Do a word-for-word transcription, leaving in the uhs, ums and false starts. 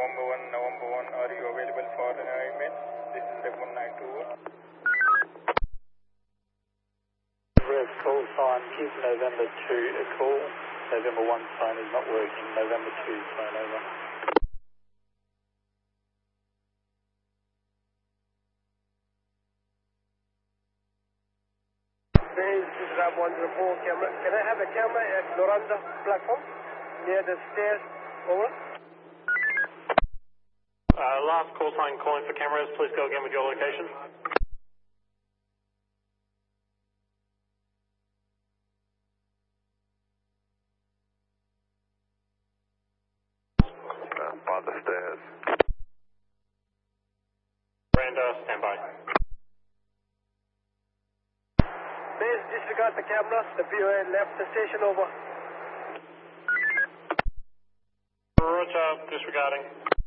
November one, November one, are you available for uh, email? This is the one nine two. Red call sign, keep November two a call. November one sign is not working. November two sign over. This is Ram one zero four camera. Can I have a camera at Noranda platform near the stairs? Over. Uh, last call sign calling for cameras. Please go again with your location. Uh, by the stairs. Miranda, stand by. Please disregard the camera. The V O A left the station. Over. Roger, disregarding.